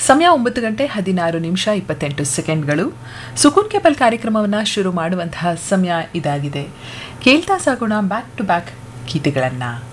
ಸಮಯ 9:16:28 ಸುಕೂನ್ ಕೇಬಲ್ ಕಾರ್ಯಕ್ರಮವನ್ನು ಶುರು ಮಾಡುವಂತಹ ಸಮಯ ಇದಾಗಿದೆ. ಕೇಳ್ತಾ ಸಾಗೋಣ ಬ್ಯಾಕ್ ಟು ಬ್ಯಾಕ್ ಗೀತೆಗಳನ್ನು.